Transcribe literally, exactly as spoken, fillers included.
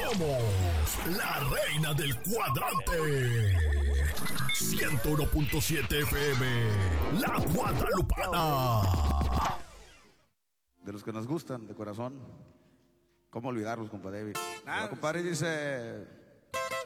Somos la reina del cuadrante. ciento uno punto siete F M, La Guadalupana. De los que nos gustan, de corazón. ¿Cómo olvidarlos, compadre David? Ah, compadre dice...